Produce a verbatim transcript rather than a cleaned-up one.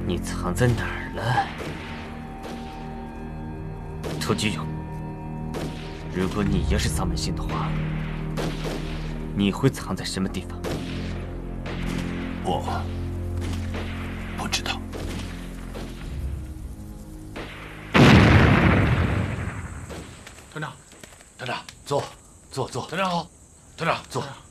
你藏在哪儿了？涂菊勇，如果你要是萨满星的话，你会藏在什么地方？ 我不知道。 团长， 团长，坐，坐，坐。 团长好，团长坐。